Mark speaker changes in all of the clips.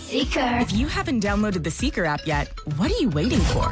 Speaker 1: Seeker.
Speaker 2: If you haven't downloaded the Seeker app yet, what are you waiting for?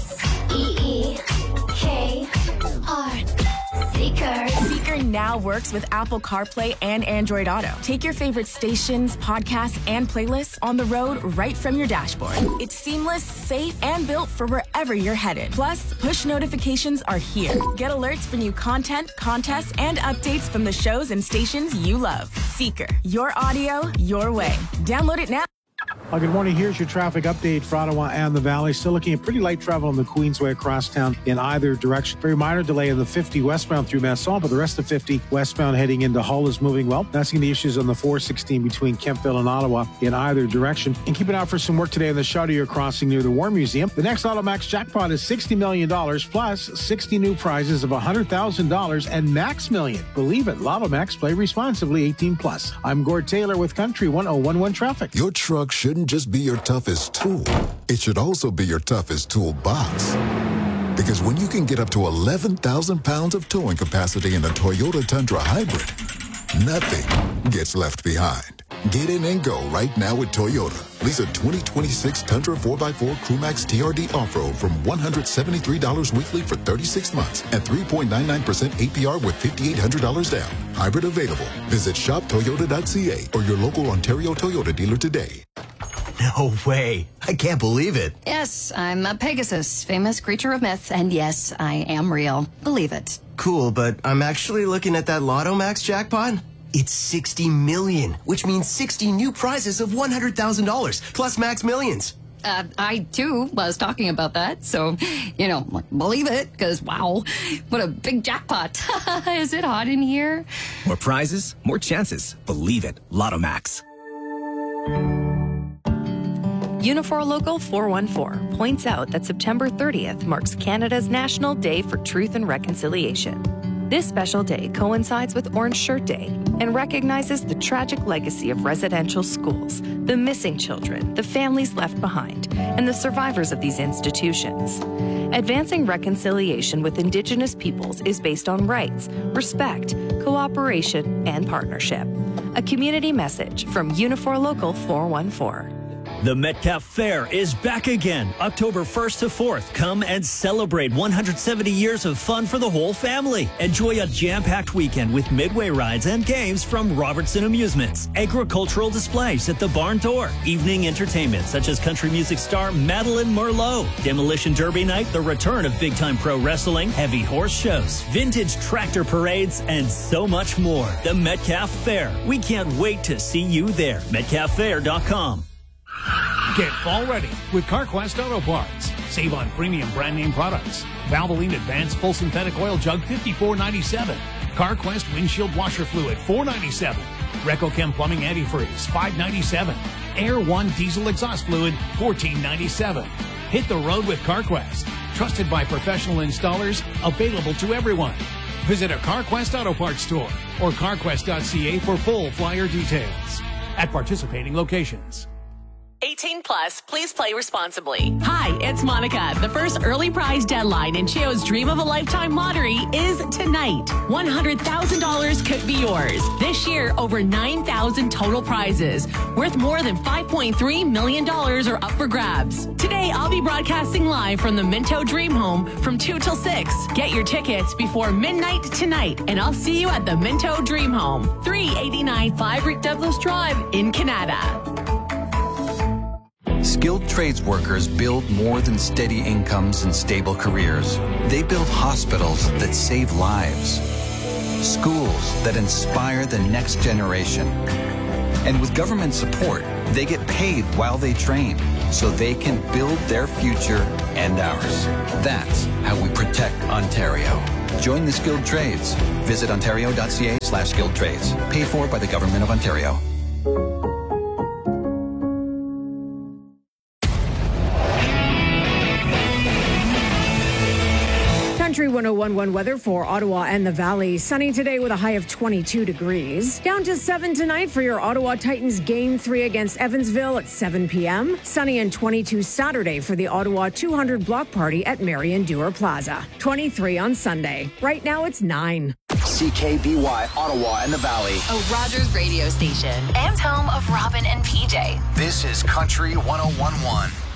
Speaker 1: SEEKR. Seeker.
Speaker 2: Seeker now works with Apple CarPlay and Android Auto. Take your favorite stations, podcasts, and playlists on the road right from your dashboard. It's seamless, safe, and built for wherever you're headed. Plus, push notifications are here. Get alerts for new content, contests, and updates from the shows and stations you love. Seeker. Your audio, your way. Download it now.
Speaker 3: Good morning. Here's your traffic update for Ottawa and the Valley. Still looking at pretty light travel on the Queensway across town in either direction. Very minor delay in the 50 westbound through Masson, but the rest of 50 westbound heading into Hull is moving well. Not seeing the issues on the 416 between Kemptville and Ottawa in either direction. And keep an eye out for some work today on the Chaudière crossing near the War Museum. The next Automax jackpot is $60 million plus 60 new prizes of $100,000 and Max Million. Believe it. Lotto Max. Play responsibly. 18 plus. I'm Gord Taylor with Country 1011 Traffic.
Speaker 4: Your truck shouldn't just be your toughest tool. It should also be your toughest toolbox. Because when you can get up to 11,000 pounds of towing capacity in a Toyota Tundra Hybrid, nothing gets left behind. Get in and go right now with Toyota. Lease a 2026 Tundra 4x4 Crewmax TRD Off-Road from $173 weekly for 36 months at 3.99% APR with $5,800 down. Hybrid available. Visit shoptoyota.ca or your local Ontario Toyota dealer today.
Speaker 5: No way. I can't believe it.
Speaker 6: Yes, I'm a Pegasus, famous creature of myth, and yes, I am real. Believe it.
Speaker 5: Cool, but I'm actually looking at that Lotto Max jackpot. It's 60 million, which means 60 new prizes of $100,000 plus Max Millions.
Speaker 6: I, too, was talking about that, so, believe it, because, wow, what a big jackpot. Is it hot in here?
Speaker 7: More prizes, more chances. Believe it. Lotto Max.
Speaker 8: Unifor Local 414 points out that September 30th marks Canada's National Day for Truth and Reconciliation. This special day coincides with Orange Shirt Day and recognizes the tragic legacy of residential schools, the missing children, the families left behind, and the survivors of these institutions. Advancing reconciliation with Indigenous peoples is based on rights, respect, cooperation, and partnership. A community message from Unifor Local 414.
Speaker 9: The Metcalf Fair is back again, October 1st to 4th. Come and celebrate 170 years of fun for the whole family. Enjoy a jam-packed weekend with midway rides and games from Robertson Amusements, agricultural displays at the Barn Door, evening entertainment such as country music star Madeline Merlot, Demolition Derby Night, the return of big-time pro wrestling, heavy horse shows, vintage tractor parades, and so much more. The Metcalf Fair. We can't wait to see you there. MetcalfFair.com.
Speaker 10: Get fall ready with CarQuest Auto Parts. Save on premium brand name products. Valvoline Advanced Full Synthetic Oil Jug $54.97. CarQuest Windshield Washer Fluid $4.97. RecoChem Plumbing Antifreeze $5.97. Air One Diesel Exhaust Fluid $14.97. Hit the road with CarQuest. Trusted by professional installers, available to everyone. Visit a CarQuest Auto Parts store or carquest.ca for full flyer details. At participating locations.
Speaker 11: 18 plus, please play responsibly. Hi, it's Monica. The first early prize deadline in Cheo's Dream of a Lifetime lottery is tonight. $100,000 could be yours. This year, over 9,000 total prizes worth more than $5.3 million are up for grabs. Today, I'll be broadcasting live from the Minto Dream Home from 2 till 6. Get your tickets before midnight tonight, and I'll see you at the Minto Dream Home, 389 5 Rick Douglas Drive in Canada.
Speaker 12: Skilled trades workers build more than steady incomes and stable careers. They build hospitals that save lives, schools that inspire the next generation. And with government support, they get paid while they train so they can build their future and ours. That's how we protect Ontario. Join the skilled trades. Visit ontario.ca/skilled trades. Paid for by the Government of Ontario.
Speaker 13: Country 1011 weather for Ottawa and the Valley. Sunny today with a high of 22 degrees. Down to 7 tonight for your Ottawa Titans Game 3 against Evansville at 7 p.m. Sunny and 22 Saturday for the Ottawa 200 block party at Marion Dewar Plaza. 23 on Sunday. Right now it's 9.
Speaker 14: CKBY, Ottawa and the Valley.
Speaker 15: A Rogers radio station and home of Robin and PJ.
Speaker 14: This is Country 101.1.